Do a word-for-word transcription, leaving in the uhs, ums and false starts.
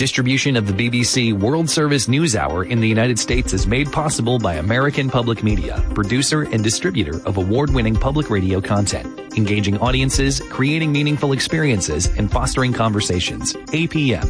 Distribution of the B B C World Service News Hour in the United States is made possible by American Public Media, producer and distributor of award-winning public radio content, engaging audiences, creating meaningful experiences, and fostering conversations. A P M,